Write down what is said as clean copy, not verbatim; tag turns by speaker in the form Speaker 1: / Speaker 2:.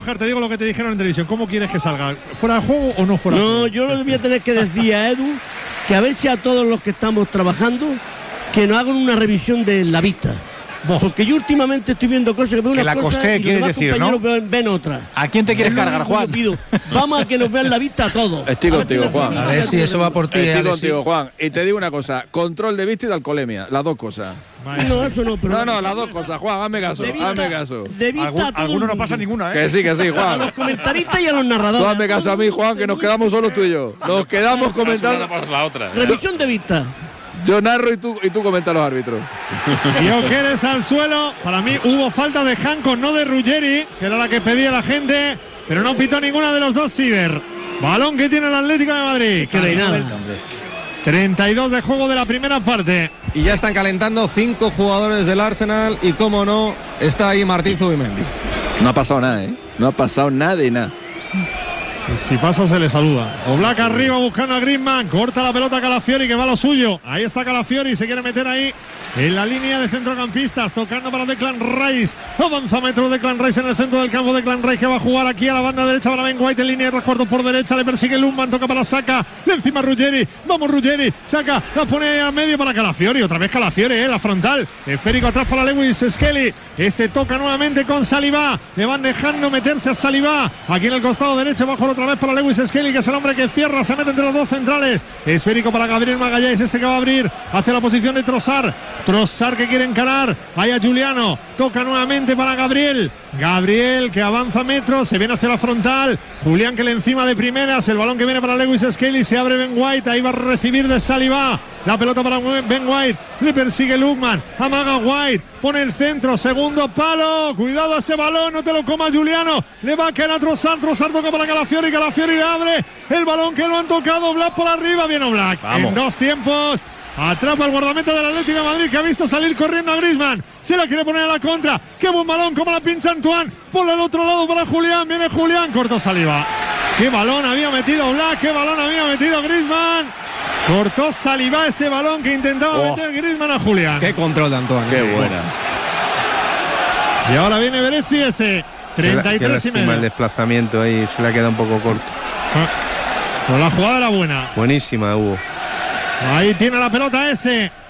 Speaker 1: Te digo lo que te dijeron en televisión. ¿Cómo quieres que salga? ¿Fuera de juego o no fuera de juego?
Speaker 2: No, yo le voy a tener que decir a Edu que a ver si a todos los que estamos trabajando que nos hagan una revisión de la vista. Porque yo últimamente estoy viendo cosas que veo
Speaker 3: que
Speaker 2: una
Speaker 3: la
Speaker 2: cosa
Speaker 3: costé,
Speaker 2: y
Speaker 3: quieres
Speaker 2: los
Speaker 3: decir, ¿no?
Speaker 2: ven otra.
Speaker 3: ¿A quién te quieres cargar, Juan?
Speaker 2: Pido, vamos a que nos vean la vista a todos.
Speaker 4: Estoy contigo, Juan.
Speaker 5: A ver si eso va por ti.
Speaker 4: Estoy contigo, Juan. Y te digo una cosa, control de vista y de alcoholemia, las dos cosas.
Speaker 2: No, eso no, pero
Speaker 4: No, las dos cosas, Juan, hazme caso, hazme caso.
Speaker 2: De vista a todo
Speaker 3: Alguno
Speaker 2: el
Speaker 3: no pasa
Speaker 2: mundo.
Speaker 3: ninguna, ¿eh?
Speaker 4: Que sí,
Speaker 2: A
Speaker 4: Juan.
Speaker 2: los comentaristas y a los narradores.
Speaker 4: Tú hazme caso a mí, Juan, que nos quedamos solos tú y yo. Nos quedamos comentando.
Speaker 6: La otra.
Speaker 2: Revisión de vista.
Speaker 4: Yo narro y tú comentas los árbitros.
Speaker 1: Gyökeres al suelo. Para mí hubo falta de Hanco, no de Ruggeri, que era la que pedía la gente, pero no pitó ninguna de los dos. Ciber. Balón que tiene el Atlético de Madrid.
Speaker 2: Que de nada.
Speaker 1: 32 de juego de la primera parte.
Speaker 5: Y ya están calentando 5 jugadores del Arsenal. Y como no, está ahí Martín Zubimendi.
Speaker 4: No ha pasado nada, ¿eh? No ha pasado nada de nada.
Speaker 1: Si pasa se le saluda. Oblak arriba buscando a Griezmann. Corta la pelota a Calafiori, que va a lo suyo. Ahí está Calafiori, se quiere meter ahí en la línea de centrocampistas. Tocando para Declan Rice. Avanza metro Declan Rice en el centro del campo. Declan Rice que va a jugar aquí a la banda derecha para Ben White en línea de 3/4 por derecha. Le persigue Lundman, toca para Saka. De encima Ruggeri. Vamos Ruggeri. Saca, la pone al medio para Calafiori. Otra vez Calafiori, la frontal. Esférico atrás para Lewis Skelly. Este toca nuevamente con Saliba. Le van dejando meterse a Saliba. Aquí en el costado derecho bajo otra vez para Lewis Skelly, que es el hombre que cierra, se mete entre los dos centrales. Esférico para Gabriel Magalhães, este que va a abrir hacia la posición de Trossard. Trossard que quiere encarar. Ahí a Juliano. Toca nuevamente para Gabriel. Gabriel que avanza metros, se viene hacia la frontal. Julián que le encima de primeras. El balón que viene para Lewis Skelly. Se abre Ben White. Ahí va a recibir de Saliba. La pelota para Ben White. Le persigue Lundman. Amaga White. Pone el centro. Segundo palo. Cuidado a ese balón. No te lo coma Juliano. Le va a caer a Trossard. Trossard toca para Calafiori. Calafiori le abre el balón que lo han tocado. Black por arriba. Viene Black. En dos tiempos. Atrapa el guardameta del Atlético de Madrid, que ha visto salir corriendo a Griezmann. Se la quiere poner a la contra. Qué buen balón, como la pincha Antoine. Por el otro lado para Julián. Viene Julián, cortó Saliba. Qué balón había metido Black. Qué balón había metido Griezmann. Cortó Saliba ese balón que intentaba meter Griezmann a Julián.
Speaker 5: Qué control de Antoine.
Speaker 4: Qué buena.
Speaker 1: Y ahora viene Beretzi ese. 33 y medio.
Speaker 7: El desplazamiento ahí se le ha quedado un poco corto.
Speaker 1: Pero la jugada era buena.
Speaker 7: Buenísima, Hugo.
Speaker 1: Ahí tiene la pelota ese.